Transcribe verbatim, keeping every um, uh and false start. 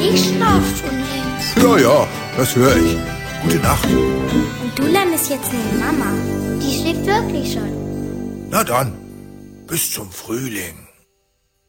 Ich schlaf schon längst. Ja, ja, das höre ich. Gute Nacht. Und du lernst jetzt eine Mama. Die schläft wirklich schon. Na dann, bis zum Frühling.